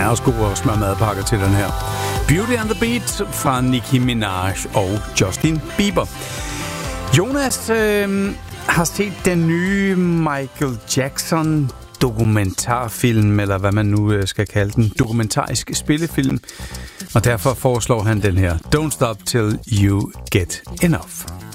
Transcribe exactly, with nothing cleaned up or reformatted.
er også god at smøre madpakker til den her. Beauty and the Beat fra Nicki Minaj og Justin Bieber. Jonas øh, har set den nye Michael Jackson dokumentarfilm, eller hvad man nu skal kalde den, dokumentarisk spillefilm, og derfor foreslår han den her Don't Stop Till You Get Enough.